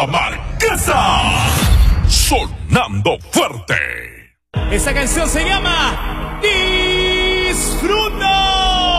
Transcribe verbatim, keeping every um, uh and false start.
La Marquesa, sonando fuerte. Esa canción se llama